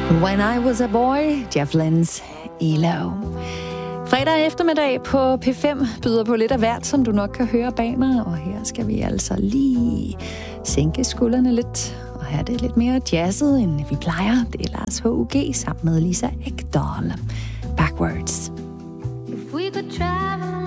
When I Was a Boy, Jeff Lynne's ELO. Fredag eftermiddag på P5 byder på lidt af hvert, som du nok kan høre bag mig. Og her skal vi altså lige sænke skuldrene lidt og have det lidt mere jazzet, end vi plejer. Det er Lars H.U.G. sammen med Lisa Ekdahl. Backwards. If we could travel